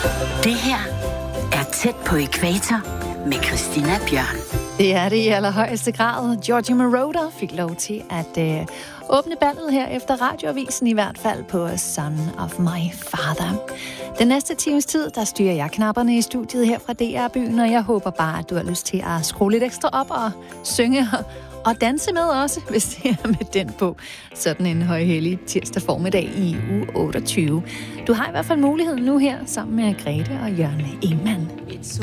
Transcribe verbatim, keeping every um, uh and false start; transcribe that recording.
Det her er Tæt på ækvator med Christina Bjørn. Det er det i allerhøjeste grad. Giorgio Moroder fik lov til at øh, åbne ballet her efter radioavisen, i hvert fald på Son of My Father. Den næste times tid, der styrer jeg knapperne i studiet her fra D R-byen, og jeg håber bare, at du har lyst til at skrue lidt ekstra op og synge og danse med også, hvis det er med den på. Sådan en højhellig tirsdag formiddag i uge otteogtyve. Du har i hvert fald muligheden nu her, sammen med Grete og Jørgen Ingemann. It's